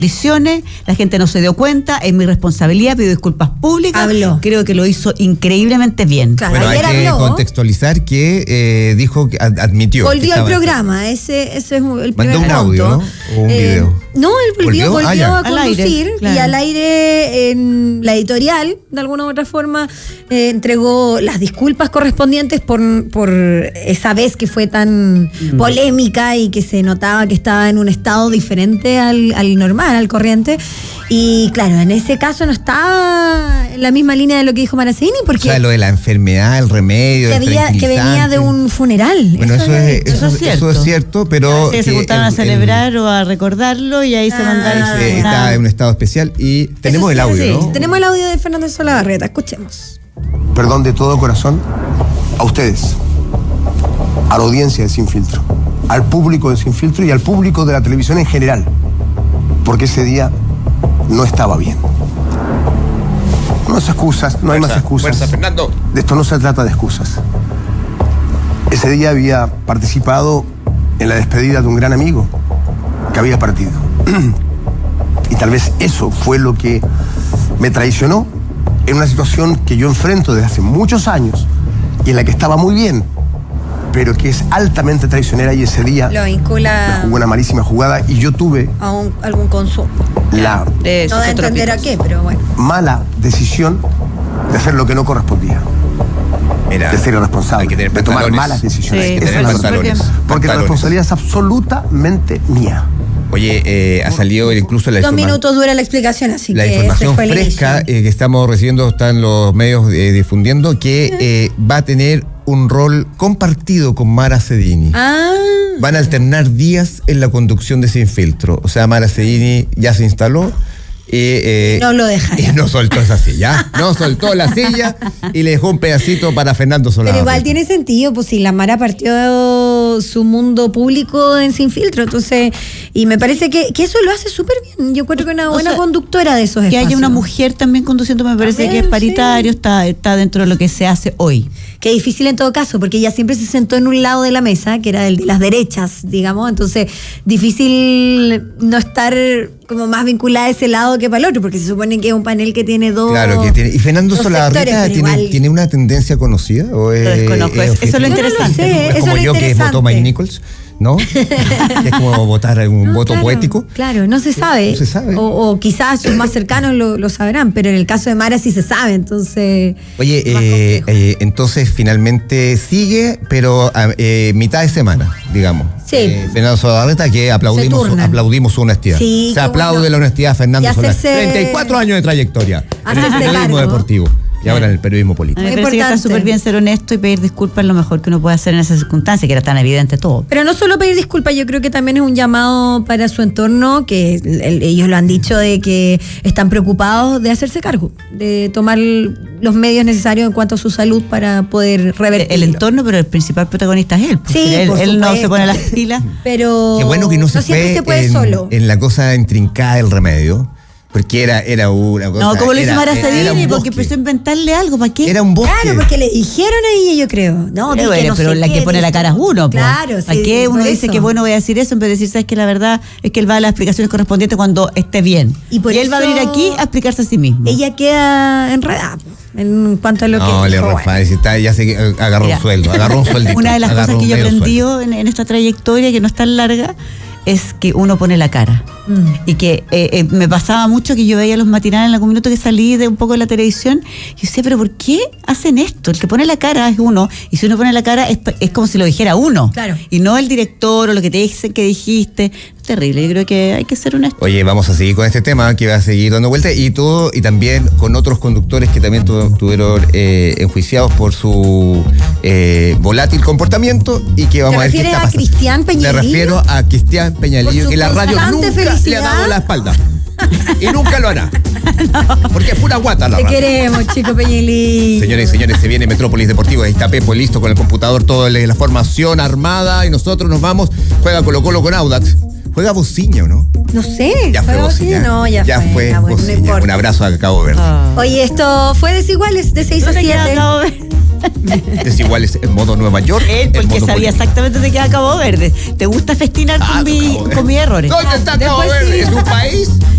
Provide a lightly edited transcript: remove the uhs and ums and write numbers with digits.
condiciones, la gente no se dio cuenta, es mi responsabilidad, pido disculpas públicas. Habló. Creo que lo hizo increíblemente bien. Claro, Bueno, hay ayer que habló. contextualizar que dijo, que admitió. Volvió que al estaba- programa, ese es el Mandó primer un audio, punto. ¿no? O un video. No, él volvió Ah, ya. a Al aire, conducir claro. y al aire en la editorial, de alguna u otra forma, entregó las disculpas correspondientes por esa vez que fue tan polémica y que se notaba que estaba en un estado diferente al normal, al corriente. Y claro, en ese caso no estaba en la misma línea de lo que dijo Maracini, O porque sea, lo de la enfermedad, el remedio, el que venía de tranquilizante. un funeral. Bueno, eso cierto. es cierto, pero... Sí, se que juntaron a el- celebrar o a recordarlo y ahí se mandaron Ah, Ahí se- está en un estado especial y tenemos el audio, sí. ¿no? Tenemos el audio de Fernando Solabarrieta, escuchemos. Perdón de todo corazón a ustedes, a la audiencia de Sin Filtro, al público de Sin Filtro y al público de la televisión en general, porque ese día no estaba bien. No es excusas, no hay más excusas. Fuerza, Fernando. De esto no se trata de excusas. Ese día había participado en la despedida de un gran amigo que había partido. Y tal vez eso fue lo que me traicionó en una situación que yo enfrento desde hace muchos años y en la que estaba muy bien, pero que es altamente traicionera, y ese día Lo me vincula jugó una malísima jugada y yo tuve a algún consumo. la De No da a entender a qué, pero bueno. mala decisión de hacer lo que no correspondía, Mira, de ser irresponsable, hay que tener de tomar pantalones. malas decisiones. Sí, Hay que Esa tener es la súper verdad. bien. pantalones. Porque la Pantalones. responsabilidad es absolutamente mía. Oye, ha salido incluso la 2 minutos dura la explicación, así la que información ese fue el fresca inicio. que estamos recibiendo, están los medios difundiendo, que va a tener un rol compartido con Mara Cedini. Ah, Van a alternar días en la conducción de Sin Filtro. O sea, Mara Cedini ya se instaló. no lo deja Y ya. no soltó esa silla. No soltó la silla y le dejó un pedacito para Fernando Solá. Pero igual tiene sentido, pues si la Mara partió su mundo público en Sin Filtro, entonces, y me parece que eso lo hace súper bien. Yo creo que es una buena sea, conductora de esos Que espacios. haya una mujer también conduciendo me parece También, que es paritario, está dentro de lo que se hace hoy. Que difícil en todo caso, porque ella siempre se sentó en un lado de la mesa, que era el de las derechas, digamos, entonces difícil no estar como más vinculada a ese lado que para el otro, porque se supone que es un panel que tiene dos. Claro, que tiene. ¿Y Fernando dos Solabarrieta sectores, pero igual- tiene una tendencia conocida? ¿O Lo desconozco, eso es lo Yo no lo interesante. sé, Es eso como es yo lo que votó interesante. Mike Nichols, ¿no? Que es como votar un No, voto claro, poético. Claro, no se sabe. No se sabe. O quizás sus más cercanos lo sabrán, pero en el caso de Mara sí se sabe, entonces. Oye, más complejo. entonces finalmente sigue, pero a mitad de semana, digamos. Sí. Fernando Solabarrieta, que Se turnan. aplaudimos su honestidad. Sí, Se qué aplaude bueno. la honestidad a Y Fernando hacerse- Solabarrieta. 34 años de trayectoria en el Hacerse periodismo cargo. deportivo y ahora en el periodismo político. A mí me Muy parece que está importante. súper bien ser honesto y pedir disculpas, lo mejor que uno puede hacer en esas circunstancias, que era tan evidente todo. Pero no solo pedir disculpas, yo creo que también es un llamado para su entorno, que ellos lo han dicho, de que están preocupados de hacerse cargo, de tomar los medios necesarios en cuanto a su salud para poder revertir. El entorno, pero el principal protagonista es él. Pues, Sí, si él, por él no supuesto. se pone las pilas. Pero Qué bueno que no se siempre fue se puede solo. en la cosa intrincada del remedio, porque era una cosa. No, como lo hizo Mara era Cedini, un porque bosque. empezó a inventarle algo, ¿para qué? Era un bosque. Claro, porque le dijeron a ella, yo creo. No, di que Bueno, no pero sé la qué, que pone di la cara es uno. Po. Claro, sí. ¿Para qué uno por dice eso. que bueno voy a decir eso en vez de decir, sabes que la verdad es que él va a las explicaciones correspondientes cuando esté bien? Y por él va a eso venir aquí a explicarse a sí mismo. Ella queda enredada po, en cuanto a lo No, que le dijo, rofa, bueno. ya se agarró Mira, un sueldo, agarró un sueldito. Una de las agarró cosas que yo he medio sueldo. aprendido en esta trayectoria, que no es tan larga, es que uno pone la cara. Y que me pasaba mucho que yo veía los matinales en algún minuto que salí de un poco de la televisión y yo decía, pero ¿por qué hacen esto? El que pone la cara es uno, y si uno pone la cara es como si lo dijera uno. Claro. Y no el director o lo que te dicen que dijiste. Es terrible, yo creo que hay que ser honesto. Oye, vamos a seguir con este tema que va a seguir dando vueltas y también con otros conductores que también estuvieron enjuiciados por su volátil comportamiento y que vamos a ver qué refieres está a pasando. Cristian Peñalillo? Me refiero a Cristian Peñalillo, Por su que la radio constante nunca le ha felicidad. dado la espalda. Y nunca lo hará. Porque es pura guata la Te radio. queremos, chico Peñalillo. Señores y señores, se viene Metrópolis Deportivo. Ahí está Pepo listo con el computador, toda la formación armada y nosotros nos vamos. Juega Colo-Colo con Audax. Juega Bociña, ¿o no? No sé. Ya fue ¿fue Bociña. No, ya fue. Ah, bueno, no Bociña. importa. Un abrazo a Cabo Verde. Oye, esto fue Desiguales de 6 a 7. Desiguales en modo Nueva York. Él, en porque modo sabía político. exactamente de qué era Cabo Verde. ¿Te gusta festinar Ah, con, Cabo Verde. con mis errores? ¿Dónde está Cabo después Verde? sí. ¿Es un país?